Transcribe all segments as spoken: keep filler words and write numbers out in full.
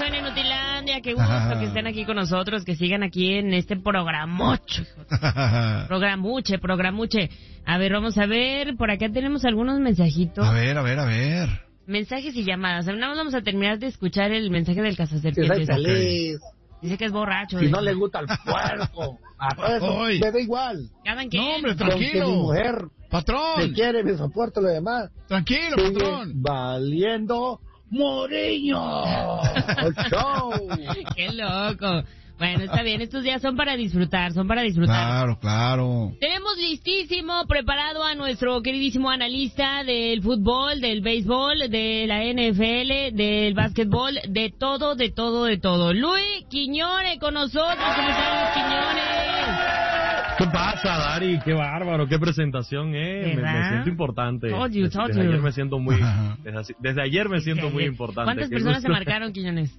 pasó en Inutilandia? Qué gusto que estén aquí con nosotros, que sigan aquí en este programocho. Programuche, programuche. A ver, vamos a ver, por acá tenemos algunos mensajitos. A ver, a ver, a ver. Mensajes y llamadas. Nada más vamos a terminar de escuchar el mensaje del Cazaserpientes. Feliz. Dice que es borracho. Si ¿eh? no le gusta el puerco, a todo eso me da igual. ¿Cada quien? No, hombre, tranquilo. Mi mujer patrón. me quiere, me soporta lo demás. Tranquilo, sigue patrón. Valiendo Mourinho. El show. Qué loco. Bueno, está bien, estos días son para disfrutar, son para disfrutar. Claro, claro. Tenemos listísimo, preparado a nuestro queridísimo analista del fútbol, del béisbol, de la N F L, del básquetbol, de todo, de todo, de todo. Luis Quiñones con nosotros. ¿Cómo está Luis Quiñones? ¿Qué pasa, Dari? Qué bárbaro, qué presentación, eh. Me, me siento importante. Told you, desde, told desde you. ayer me siento muy, desde, desde ayer me siento muy importante. ¿Cuántas Qué personas gusto. se marcaron, Quiñones?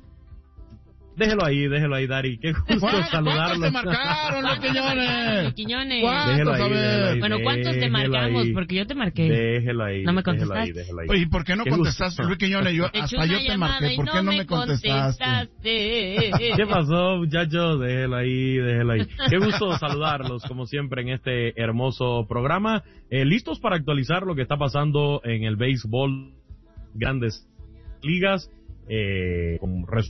Déjelo ahí, déjelo ahí, Dari. Qué gusto saludarlo. ¿Cuántos se marcaron, los Quiñones? Quiñones. Déjelo ahí, déjelo ahí. Bueno, ¿cuántos te marcamos? Ahí. Porque yo te marqué. Déjelo ahí. No me déjelo contestaste. ahí, déjelo ahí. Oye, ¿y por qué no Qué contestaste, gusto. Luis Quiñones? Yo, Te eché hasta una yo te llamada marqué. y ¿Por qué no me contestaste? contestaste? ¿Qué pasó, muchachos? Déjelo ahí, déjelo ahí. Qué gusto saludarlos, como siempre, en este hermoso programa. Eh, listos para actualizar lo que está pasando en el béisbol, grandes ligas, eh, con res-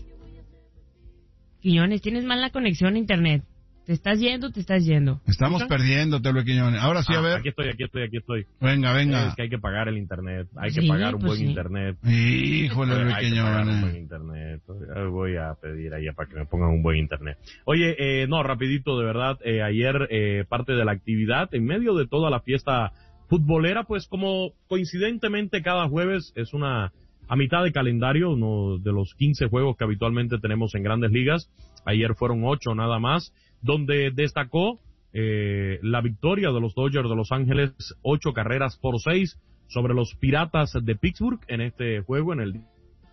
Quiñones, tienes mal la conexión a internet. ¿Te estás yendo o te estás yendo? Estamos perdiéndote, Luis Quiñones. Ahora sí, Ah, a ver. Aquí estoy, aquí estoy, aquí estoy. Venga, venga. Es que hay que pagar el internet. Hay que Sí, pagar un pues buen sí. internet. Híjole, Luis Hay que pagar un buen Quiñones. internet. Eh, Voy a pedir allá para que me pongan un buen internet. Oye, eh, no, rapidito, de verdad, eh, ayer eh, parte de la actividad, en medio de toda la fiesta futbolera, pues como coincidentemente cada jueves es una, a mitad de calendario, uno de los quince juegos que habitualmente tenemos en grandes ligas. Ayer fueron ocho nada más, donde destacó eh, la victoria de los Dodgers de Los Ángeles, ocho carreras por seis sobre los Piratas de Pittsburgh en este juego, en el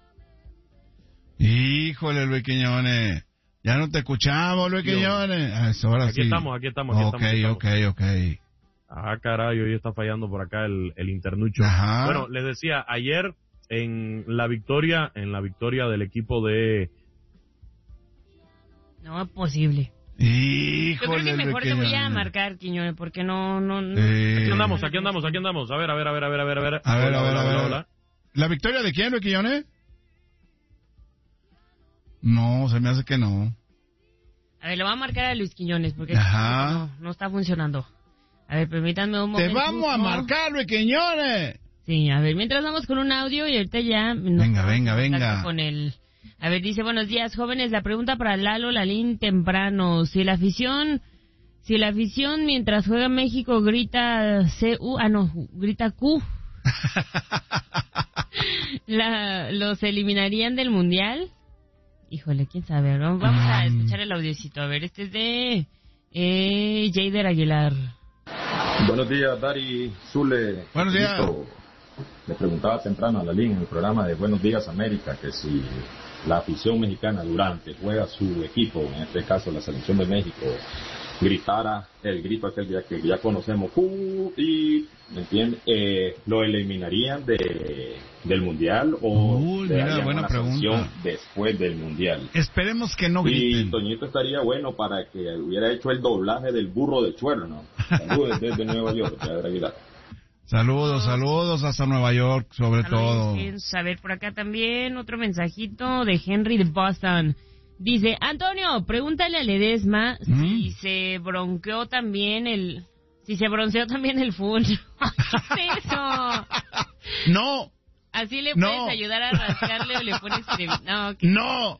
Híjole, Luis Quiñones. Ya no te escuchamos, Luis Yo. Quiñones. Ah, eso, ahora Aquí sí. estamos, aquí estamos, aquí Ok, estamos, ok, aquí ok. Ah, caray, hoy está fallando por acá el, el internucho. Ajá. Bueno, les decía, ayer en la victoria, en la victoria del equipo de... No es posible. Híjole, Yo creo que Luis mejor te voy a Quiñones. marcar, Quiñones, porque no, no, no. Eh, Aquí andamos, aquí andamos, aquí andamos. A ver, a ver, a ver, a ver, a ver, a ver. A ver, Hola, a ver, hola, a ver. hola, a ver. hola. ¿La victoria de quién, Luis Quiñones? No, se me hace que no. A ver, le voy a marcar a Luis Quiñones, porque Ajá. no, no está funcionando. A ver, permítanme un momento. ¡Te vamos a marcar, Luis Quiñones! Sí, a ver, mientras vamos con un audio y ahorita ya... nos Venga, ponemos venga, en contacto venga. Con el... A ver, dice, buenos días, jóvenes. La pregunta para Lalo Lalín temprano. Si la afición... Si la afición mientras juega México grita C U... Ah, no, grita Q. la, ¿Los eliminarían del Mundial? Híjole, quién sabe. A ver, Vamos, vamos a Mm. escuchar el audiocito. A ver, este es de... Eh, Jader Aguilar. Buenos días, Dari Zule. Buenos días. Listo. Le preguntaba temprano a la línea en el programa de Buenos Días América que si la afición mexicana durante juega su equipo, en este caso la selección de México, gritara el grito aquel día que ya conocemos, ¡uh! Y, ¿me entiende? Eh, ¿Lo eliminarían de, del Mundial o Uy, le mira, darían buena una pregunta. sanción después del Mundial? Esperemos que no Y griten. Toñito estaría bueno para que hubiera hecho el doblaje del burro de Chuerno, ¿no? Saludos desde Nueva York, Jader Aguilar. Saludos, saludos hasta Nueva York, sobre todo. Saludos, a ver, por acá también otro mensajito de Henry de Boston. Dice, Antonio, pregúntale a Ledesma ¿Mm? si se bronqueó también el... Si se bronceó también el fútbol. ¿Qué es eso? No, Así le No. puedes ayudar a rascarle o le pones... crema. No, ¿qué? no.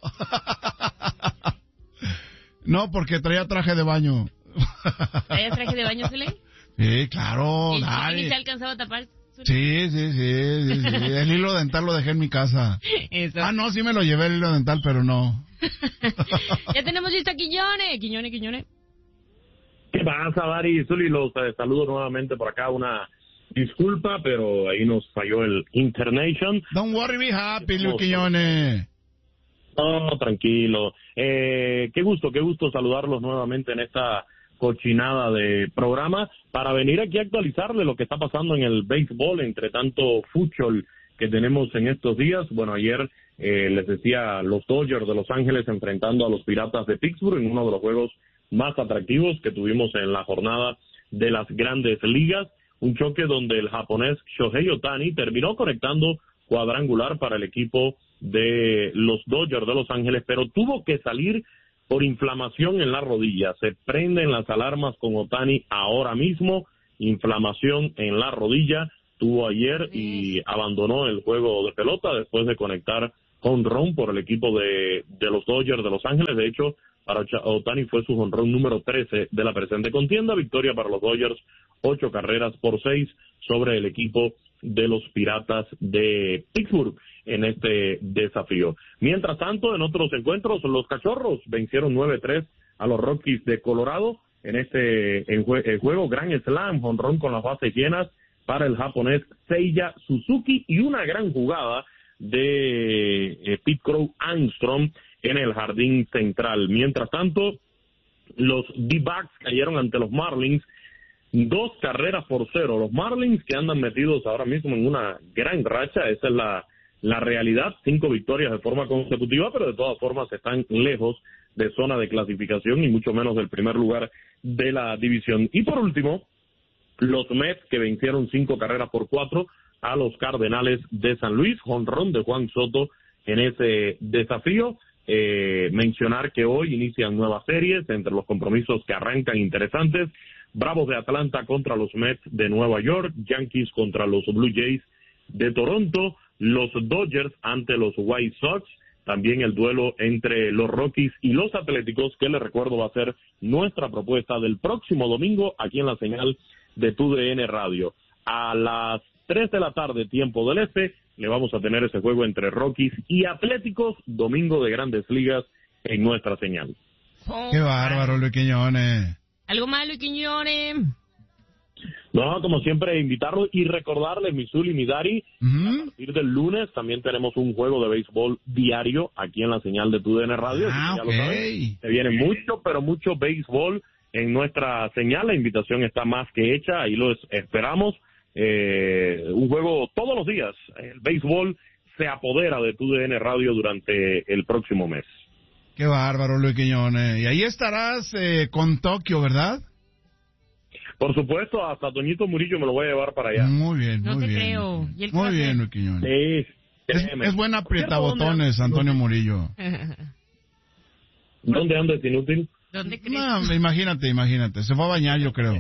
No, porque traía traje de baño. ¿Traías traje de baño, Zule? Sí, claro. ¿Y el dale. chiquitín se alcanzaba a tapar? Zule? Sí, sí, sí, sí, sí. El hilo dental lo dejé en mi casa. Eso. Ah, no, sí me lo llevé el hilo dental, pero no. Ya tenemos listo a Quiñones. Quiñones, Quiñones. ¿Qué pasa, Dari? Zuli, los eh, saludo nuevamente por acá. Una disculpa, pero ahí nos falló el Internation. Don't worry, be happy, Luis Quiñones. No, tranquilo. Eh, qué gusto, qué gusto saludarlos nuevamente en esta cochinada de programa para venir aquí a actualizarle lo que está pasando en el béisbol, entre tanto fútbol que tenemos en estos días. Bueno, ayer Eh, les decía, los Dodgers de Los Ángeles enfrentando a los Piratas de Pittsburgh en uno de los juegos más atractivos que tuvimos en la jornada de las Grandes Ligas. Un choque donde el japonés Shohei Ohtani terminó conectando cuadrangular para el equipo de los Dodgers de Los Ángeles, pero tuvo que salir por inflamación en la rodilla. Se prenden las alarmas con Ohtani ahora mismo, inflamación en la rodilla, tuvo ayer y abandonó el juego de pelota después de conectar jonrón por el equipo de, de los Dodgers de Los Ángeles. De hecho, para Ohtani fue su jonrón número trece de la presente contienda. Victoria para los Dodgers, ocho carreras por seis sobre el equipo de los Piratas de Pittsburgh en este desafío. Mientras tanto, en otros encuentros, los Cachorros vencieron nueve tres a los Rockies de Colorado en este en jue, el juego Grand Slam, jonrón con las bases llenas para el japonés Seiya Suzuki y una gran jugada de eh, Pete Crow Armstrong en el jardín central. Mientras tanto, los D-backs cayeron ante los Marlins dos carreras por cero. Los Marlins, que andan metidos ahora mismo en una gran racha, esa es la, la realidad, cinco victorias de forma consecutiva, pero de todas formas están lejos de zona de clasificación y mucho menos del primer lugar de la división. Y por último, los Mets, que vencieron cinco carreras por cuatro a los Cardenales de San Luis, jonrón de Juan Soto en ese desafío. Eh, mencionar que hoy inician nuevas series entre los compromisos que arrancan interesantes. Bravos de Atlanta contra los Mets de Nueva York, Yankees contra los Blue Jays de Toronto, los Dodgers ante los White Sox, también el duelo entre los Rockies y los Atléticos, que les recuerdo va a ser nuestra propuesta del próximo domingo aquí en la señal de T U D N Radio. A las tres de la tarde, tiempo del Este, le vamos a tener ese juego entre Rockies y Atléticos, domingo de Grandes Ligas en nuestra señal. Oh, ¡qué bárbaro, Luis Quiñones! ¿Algo más, Luis Quiñones? No, como siempre, invitarlos y recordarles, mi Zuli y mi Dari, uh-huh. a partir del lunes también tenemos un juego de béisbol diario aquí en la señal de T U D N Radio. Ah, ya okay. lo saben, se viene mucho, pero mucho béisbol en nuestra señal. La invitación está más que hecha, ahí los esperamos. Eh, un juego todos los días. El béisbol se apodera de T U D N Radio durante el próximo mes. Qué bárbaro, Luis Quiñones. Y ahí estarás eh, con Tokio, ¿verdad? Por supuesto, hasta Toñito Murillo me lo voy a llevar para allá. Muy bien, no muy te bien. Creo. ¿Y el muy café? bien, Luis Quiñones. Sí, es, es buen aprietabotones, Antonio Murillo. ¿Dónde andas, inútil? ¿Dónde crees? No, imagínate, imagínate. Se fue a bañar, yo creo.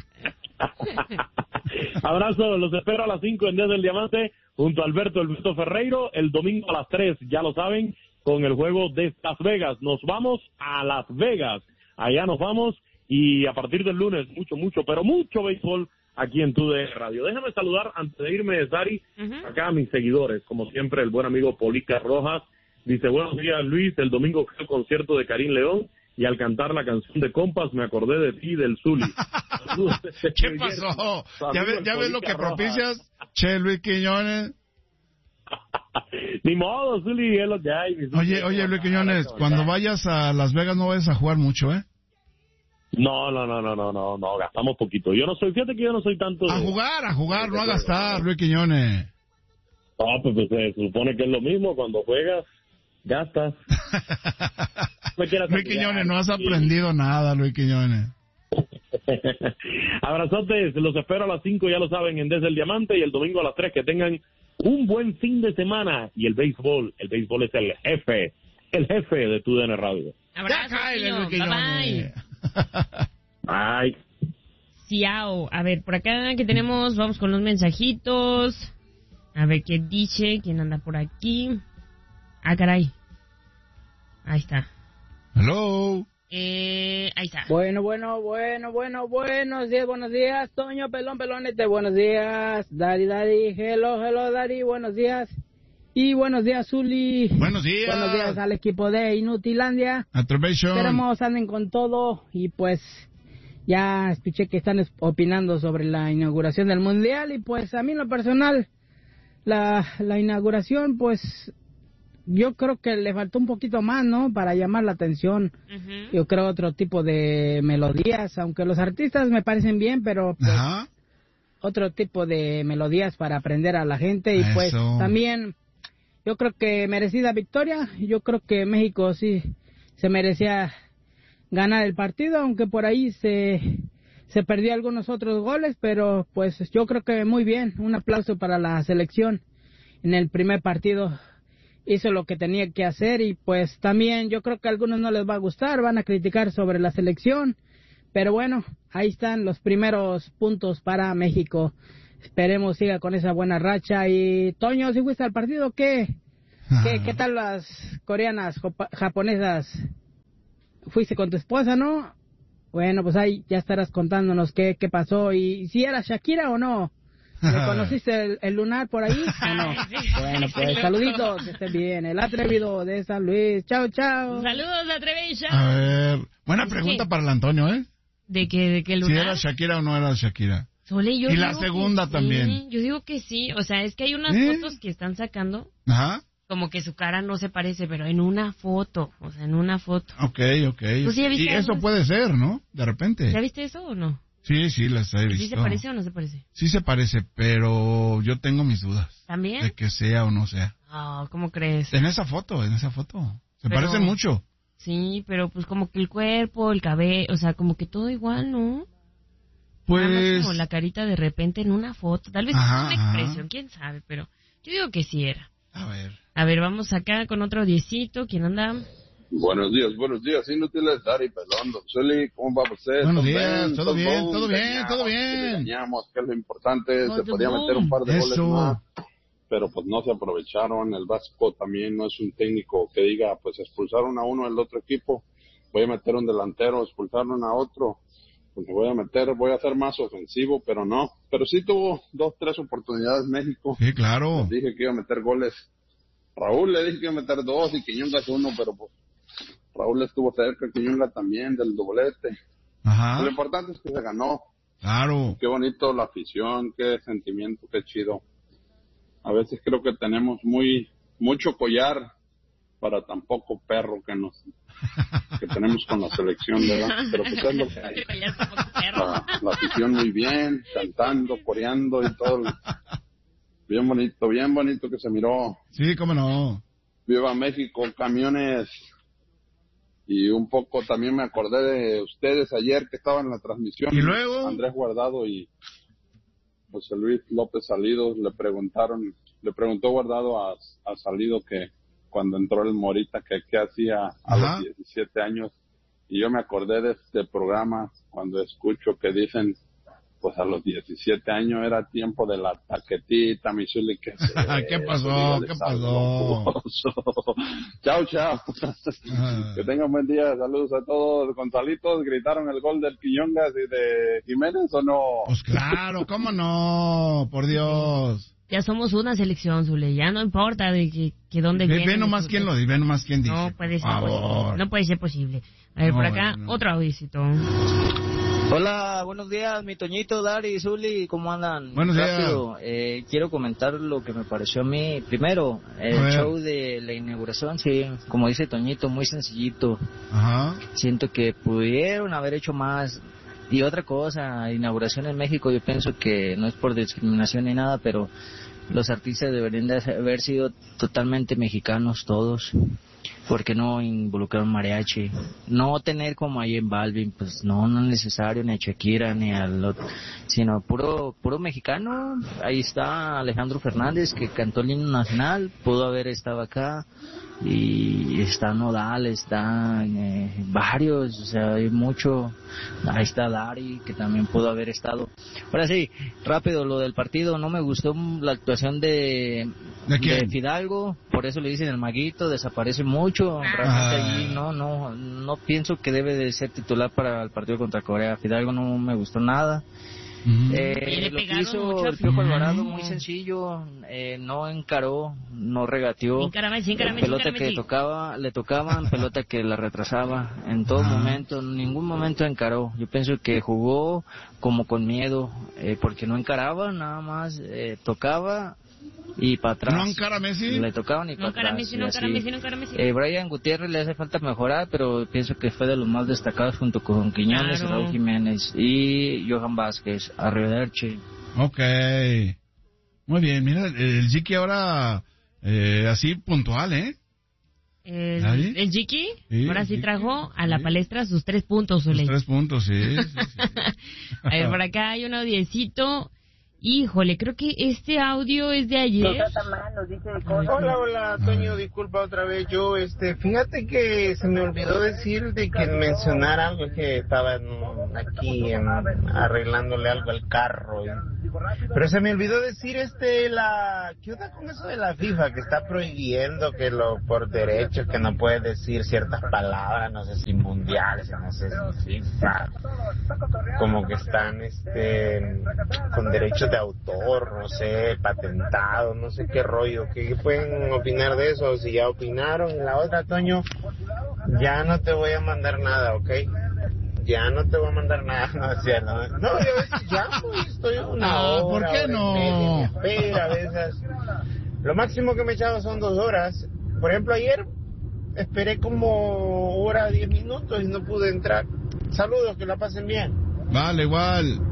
Abrazo, los espero a las cinco en Desde el Diamante, junto a Alberto Alberto Ferreiro, el domingo a las tres, ya lo saben, con el juego de Las Vegas. Nos vamos a Las Vegas, allá nos vamos, y a partir del lunes, mucho, mucho, pero mucho béisbol aquí en T U D N Radio. Déjame saludar, antes de irme, Dari, uh-huh. acá a mis seguidores, como siempre, el buen amigo Polica Rojas, dice, buenos días, Luis, el domingo fue el concierto de Karim León, y al cantar la canción de Compas me acordé de ti, del Zuli. ¿Qué pasó? ¿Ya ves, ya ves lo que propicias, Che Luis Quiñones? Ni modo, Zuli, es lo que hay. Oye, oye, Luis Quiñones, cuando vayas a Las Vegas no vayas a jugar mucho, ¿eh? No, no, no, no, no, no, no, gastamos poquito. Yo no soy, fíjate que yo no soy tanto de... A jugar, a jugar, no a gastar, Luis Quiñones. No, pues, pues se supone que es lo mismo, cuando juegas, gastas. Luis Quiñones, no has aprendido nada, Luis Quiñones. Abrazotes, los espero a las cinco, ya lo saben, en Desde el Diamante, y el domingo a las tres, que tengan un buen fin de semana. Y el béisbol, el béisbol es el jefe, el jefe de T U D N Radio. Abrazo, Luis Quiñones. Bye. Ciao. A ver, por acá que tenemos, vamos con los mensajitos. A ver qué dice, quién anda por aquí. Ah, caray. Ahí está. Hello. Eh, ahí está. Bueno, bueno, bueno, bueno, buenos días, buenos días, Toño, pelón, pelonete, buenos días, Dari, Dari, hello, hello, Dari, buenos días, y buenos días, Zuli. Buenos días. Buenos días al equipo de Inutilandia. Atravation. Esperemos anden con todo, y pues, ya escuché que están opinando sobre la inauguración del Mundial, y pues, a mí en lo personal, la, la inauguración, pues... yo creo que le faltó un poquito más, ¿no? Para llamar la atención. Uh-huh. Yo creo otro tipo de melodías, aunque los artistas me parecen bien, pero pues, uh-huh. otro tipo de melodías para aprender a la gente. Y Eso. pues también, yo creo que merecida victoria. Yo creo que México sí se merecía ganar el partido, aunque por ahí se, se perdió algunos otros goles, pero pues yo creo que muy bien. Un aplauso para la selección. En el primer partido hizo lo que tenía que hacer y pues también yo creo que a algunos no les va a gustar, van a criticar sobre la selección, pero bueno, ahí están los primeros puntos para México. Esperemos siga con esa buena racha. Y Toño, ¿si fuiste al partido? ¿Qué, ¿Qué, qué tal las coreanas, japonesas? Fuiste con tu esposa, ¿no? Bueno, pues ahí ya estarás contándonos qué, qué pasó y si era Shakira o no. ¿Le conociste el, el lunar por ahí o no? Bueno, pues saluditos, que estén bien. El atrevido de San Luis. Chao, chao. Saludos, atrevido. A ver, buena pregunta para el Antonio, ¿eh? ¿De qué, de qué lunar? Si era Shakira o no era Shakira. Sole, yo y la segunda sí. también. Yo digo que sí. O sea, es que hay unas ¿Eh? fotos que están sacando. Ajá. Como que su cara no se parece, pero en una foto. O sea, en una foto. Ok, ok. ¿Tú sí ya viste y eso unas? Puede ser, ¿no? De repente. ¿Ya viste eso o no? Sí, sí, las he visto. ¿Sí se parece o no se parece? Sí se parece, pero yo tengo mis dudas. ¿También? De que sea o no sea. Oh, ¿cómo crees? En esa foto, en esa foto. Se Pero- parecen mucho. Sí, pero pues como que el cuerpo, el cabello, o sea, como que todo igual, ¿no? Nada más Pues... como la carita de repente en una foto. Tal vez Ajá, es una ajá. expresión, quién sabe, pero yo digo que sí era. A ver. A ver, vamos acá con otro diecito. ¿Quién anda? Buenos días, buenos días, inútiles, Dari, Pelón, Don Zuli, ¿cómo va usted? Buenos ¿Todo días, bien? todo bien, todo bien, Engañamos, todo bien. Engañamos, que es lo importante, Todo se podía bien. meter un par de goles Eso. más, pero pues no se aprovecharon. El Vasco también no es un técnico que diga, pues expulsaron a uno del otro equipo, voy a meter un delantero, expulsaron a otro, pues me voy a meter, voy a ser más ofensivo, pero no. Pero sí tuvo dos, tres oportunidades México. Sí, claro. Les dije que iba a meter goles. Raúl le dije que iba a meter dos y Quiñongas uno, pero pues Raúl estuvo cerca, Quiñonga también, del doblete. Ajá. Lo importante es que se ganó. Claro. Qué bonito la afición, qué sentimiento, qué chido. A veces creo que tenemos muy mucho collar para tan poco perro que nos que tenemos con la selección, ¿verdad? Pero pues es lo que hay. La, la afición muy bien, cantando, coreando y todo. Bien bonito, bien bonito que se miró. Sí, cómo no. Viva México, camiones. Y un poco también me acordé de ustedes ayer que estaban en la transmisión. ¿Y luego? Andrés Guardado y José Luis López Salido le preguntaron, le preguntó Guardado a, a Salido que cuando entró el Morita que qué hacía a Ajá. los diecisiete años. Y yo me acordé de este programa cuando escucho que dicen, pues a los diecisiete años era tiempo de la taquetita, mi Zuli, que se... ¿Qué pasó? ¿Qué pasó? Chao, chao. Ah. Que tengan buen día. Saludos a todos. Gonzalitos, ¿gritaron el gol del Quiñongas y de Jiménez o no? Pues claro, cómo no, por Dios. Ya somos una selección, Zule, ya no importa de que, que dónde Ve, viene. ve nomás quién lo dice, ve nomás quién dice. No puede ser por posible. favor. No puede ser posible. A ver, No, por acá, no. otro audicito. Hola, buenos días, mi Toñito, Dari, Zuli, ¿cómo andan? Buenos días. Rápido, eh, quiero comentar lo que me pareció a mí. Primero, A el ver. show de la inauguración, sí, como dice Toñito, muy sencillito. Ajá. Siento que pudieron haber hecho más. Y otra cosa, inauguración en México, yo pienso que no es por discriminación ni nada, pero los artistas deberían de haber sido totalmente mexicanos todos. Porque no involucraron mariachi, no tener como ahí en Balvin, pues no, no es necesario ni a Shakira ni al otro, sino puro puro mexicano. Ahí está Alejandro Fernández que cantó el himno nacional, pudo haber estado acá, y está Nodal, está eh, varios, o sea, hay mucho. Ahí está Dari que también pudo haber estado. Ahora sí, rápido lo del partido, no me gustó la actuación de ¿De quién? de Fidalgo, por eso le dicen el maguito, desaparece mucho, realmente Ah. allí no, no, no pienso que debe de ser titular para el partido contra Corea. Fidalgo no me gustó nada. Ujú. Eh, Y le lo que pegaron hizo mucho a el Piojo Fidalgo. Alvarado muy sencillo, eh, no encaró, no regateó. Encárame, sí, encárame, sí, pelota encárame, que sí. tocaba, le tocaban, pelota que la retrasaba en todo Ajá. momento, en ningún momento encaró. Yo pienso que jugó como con miedo, eh, porque no encaraba, nada más eh, tocaba y para atrás. ¿No encara Messi? Le tocaban y para No atrás. encarame, sí, no y así. encarame, sí, no encarame, sí. Eh, Brian Gutiérrez le hace falta mejorar, pero pienso que fue de los más destacados junto con Quiñones, Claro. Raúl Jiménez y Johan Vázquez, Arrivederci. Ok. Muy bien, mira, el Chiqui ahora Eh, así puntual, ¿eh? El, ¿Nadie? el Chiqui, Sí, ahora sí Chiqui, trajo a la sí. palestra sus tres puntos, Sus Zuley. tres puntos, sí. sí, sí. A ver, por acá hay un audiecito. Híjole, creo que este audio es de ayer. Hola, hola, Toño, disculpa otra vez. Yo, este, fíjate que se me olvidó decir de que mencionar algo, es que estaba en- aquí en- arreglándole algo al carro. y- Pero se me olvidó decir, este, la, ¿qué onda con eso de la FIFA que está prohibiendo que lo por derechos que no puedes decir ciertas palabras, no sé si mundiales, no sé si FIFA, como que están, este, con derechos de autor, no sé, patentado, no sé qué rollo, ¿qué pueden opinar de eso? Si ya opinaron. Y la otra, Toño, ya no te voy a mandar nada, ¿ok? Ya no te voy a mandar nada, no, o sea, no, no, yo a veces llamo y estoy una Ah, hora, ¿por qué hora y no? media, me espera, a veces. Lo máximo que me he echado son dos horas. Por ejemplo, ayer esperé como hora, diez minutos y no pude entrar. Saludos, que la pasen bien. Vale, igual.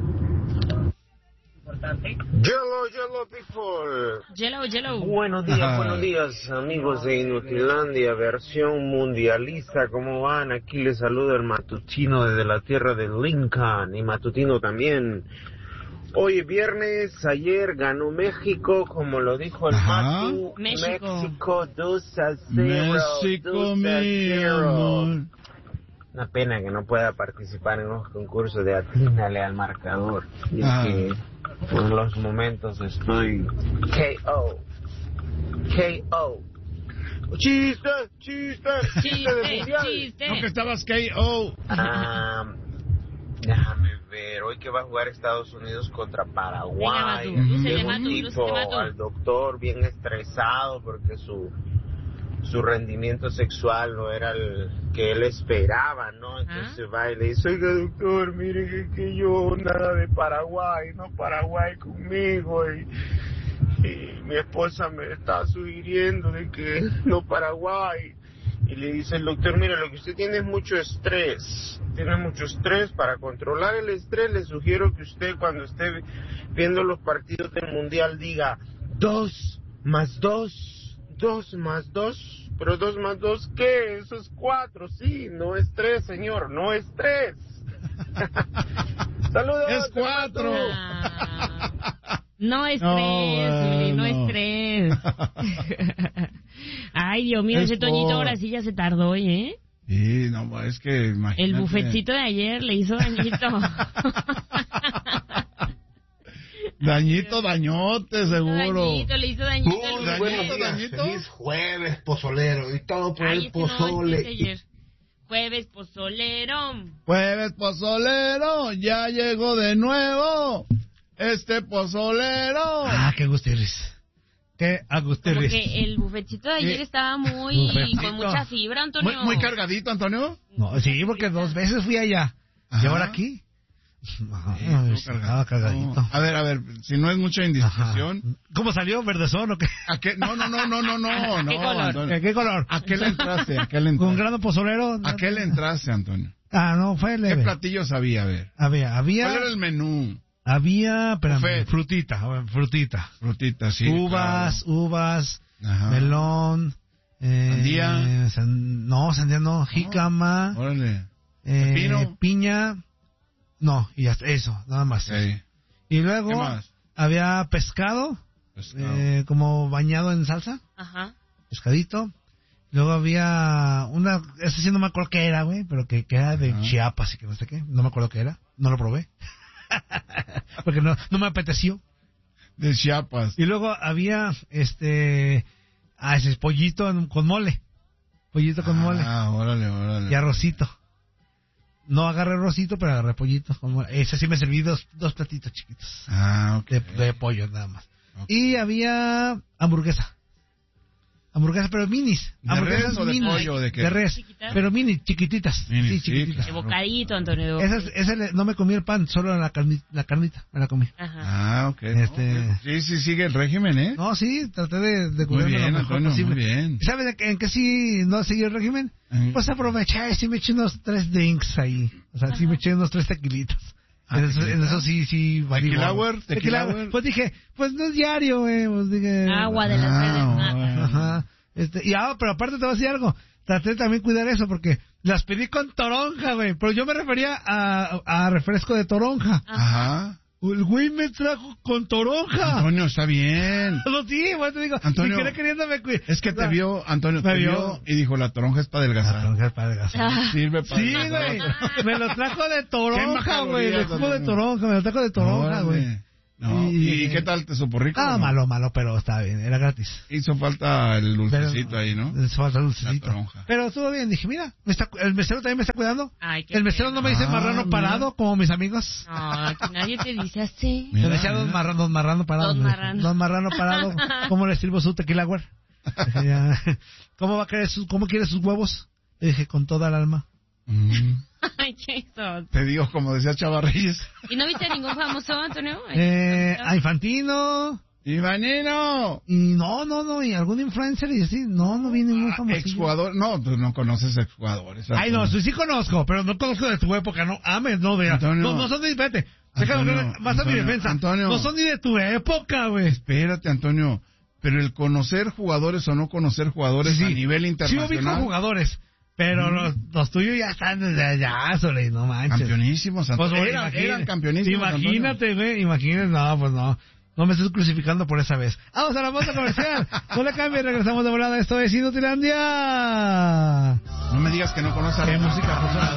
Yellow, yellow people. Yellow, yellow. Buenos días, Ajá. buenos días, amigos de Inutilandia, versión mundialista. ¿Cómo van? Aquí les saluda el matutino desde la tierra de Lincoln y matutino también. Hoy es viernes, ayer ganó México, como lo dijo el Ajá. Matu. México. México dos a cero. México, dos a mi cero. amor. Una pena que no pueda participar en los concursos de atínale al marcador. Y Ah. que por los momentos estoy K O. K O. Chiste, chiste, chiste de Chiste, mundial. chiste. No, que estabas K O. Ah, déjame ver, hoy que va a jugar Estados Unidos contra Paraguay. Venga, Matu, lúcele, Llevo Matu, tipo lúcele, Matu. al doctor bien estresado porque su su rendimiento sexual no era el que él esperaba, ¿no? Entonces ¿Ah? va y le dice, oiga doctor, mire que, que yo nada de Paraguay, no Paraguay conmigo, y, y mi esposa me está sugiriendo de que no Paraguay. Y le dice el doctor, mire, lo que usted tiene es mucho estrés, tiene mucho estrés. Para controlar el estrés le sugiero que usted cuando esté viendo los partidos del mundial diga dos más dos, dos más dos. Pero dos más dos, ¿qué? Eso es cuatro, sí, no es tres, señor, no es tres. Saludos. Es cuatro. Ah, no es No, tres, Zuli, no bueno. es tres. Ay, Dios mío, Es ese Toñito por- ahora sí ya se tardó, ¿eh? Sí, no, es que imagínate. El bufetcito de ayer le hizo dañito. Dañito, dañote, seguro. Dañito, le hizo dañito. Uy, el dañito, bufete. dañito. Feliz jueves pozolero y todo por Ay, el ese no, ese pozole. es ayer. Jueves pozolero. Jueves pozolero, ya llegó de nuevo. Este pozolero. Ah, qué gustirris. Qué Como agustirris. que el bufetito de ayer Sí. estaba muy Bufetito. con mucha fibra, Antonio. Muy, muy cargadito, Antonio. No, sí, porque dos veces fui allá. Ajá. Y ahora aquí. Ajá, Sí, estuvo estaba cargadito. No, A ver, a ver, si no es mucha indiscreción. Ajá. ¿Cómo salió? ¿Verdezón o qué? ¿A qué? No, no, no, no, no, no, no. ¿Qué color? Antonio. ¿Qué, qué color? ¿A qué le entraste? ¿A qué le ¿Con entraste? grano pozolero? ¿A qué le entraste, Antonio? Ah, no, fue ¿Qué leve. platillos había? A ver. Había, había, ¿Cuál era el menú? había, espérame, Buffet. frutita, a ver, frutita. Frutitas, sí. uvas, uvas, claro. Ajá. melón, eh, Sandía. san- no, sandía no, jícama, Órale. eh, pepino. piña, no, y hasta eso, nada más. Sí. Y luego ¿Qué más? había pescado, Pescado. eh, como bañado en salsa, Ajá. pescadito. Luego había una, ese sí no me acuerdo qué era, güey, pero que, que era de Ajá. Chiapas y que no sé qué, no me acuerdo qué era, no lo probé. Porque no, no me apeteció. De Chiapas. Y luego había, este, ah, ese pollito en- con mole. Pollito con mole. Ah, órale, órale. Y arrocito. No agarré arrocito, pero agarré pollito con mole. Ese sí me serví dos, dos platitos chiquitos. Ah, ok. De, de pollo nada más. Ok. Y había hamburguesa. Hamburguesa, pero minis. ¿De Hamburguesas res o de minis. pollo o de qué? De res. ¿Chiquitas? Pero mini, chiquititas. Mini, sí, sí, chiquititas. De bocadito, Antonio. de Esas, bocadito. ese le- no me comí el pan, solo la, carni- la carnita me la comí. Ajá. Ah, ok. Este- Ok. Sí, sí, sigue el régimen, ¿eh? No, sí, traté de, de Muy cuidarme bien, lo mejor Antonio, posible. muy bien. ¿Sabes en qué- en qué sí no seguí el régimen? Ujú. Pues aproveché, sí me eché unos tres drinks ahí. O sea, sí me eché unos tres tequilitos. En eso, en eso sí, sí, Tequilauer, Tequilauer. Pues dije, pues no es diario, güey. Pues dije, agua de las ah, redes. bueno. Ajá. Este, y ah, pero aparte te voy a decir algo. Traté de también cuidar eso porque las pedí con toronja, güey. Pero yo me refería a, a refresco de toronja. Ajá. El güey me trajo con toronja. Antonio, está bien. No, sí, güey, te digo. Antonio, si queriéndome cuidar. Es que te vio, Antonio, me te vio. vio y dijo, la toronja es para adelgazar. La toronja es para adelgazar. Ah. Sirve para Sí, adelgazar. güey. Me lo trajo de toronja, Quema güey. De calorías, jugo de Antonio. toronja, me lo trajo de toronja, güey. Órale. No. Y- ¿Y, qué tal? ¿Te supo rico? Ah, o no? malo, malo, pero está bien, era gratis. Hizo falta el dulcecito Pero- ahí, ¿no? Hizo falta el La dulcecito. toronja. Pero estuvo bien, dije, mira, me está, el mesero también me está cuidando. Ay, qué El mesero no me dice Ah, marrano mira. parado, como mis amigos. No, que nadie te dice así. Mira, Me decía don mira. marrano, don marrano parado. Don me decía, Marrano. Don marrano parado. ¿Cómo le sirvo su tequila, güey? Dije, ya, ¿Cómo va a querer sus, cómo quiere sus huevos? Le dije, con toda el alma. Mm. Ay, Jason. Te digo, como decía Chavarrilles. ¿Y no viste ningún famoso, Antonio? Eh, a Infantino. ¡Ivanino! Y no, no, no, y algún influencer y así. No, no vi ningún famoso. Exjugador. No, tú no conoces exjugadores. Ay, no, sí, sí conozco, pero no conozco de tu época, no, ames, no, de, Antonio. no, no son ni, vete, déjame, Antonio, vas a mi Antonio, defensa, Antonio. no son ni de tu época, güey. Espérate, Antonio. Pero el conocer jugadores o no conocer jugadores Sí, sí. a nivel Sí internacional. ubico jugadores, pero Mm. los, los tuyos ya están desde allá, Sole, no manches. Campeonísimos, Pues, Antonio. güey, eran, imagínate, eran campeonísimos. imagínate, güey, imagínate, no, pues no. No me estés crucificando por esa vez. Vamos a la pausa comercial. No le cambies, regresamos de volada. Esto es Inutilandia. No me digas que no conoces a ¿Qué música? Pues,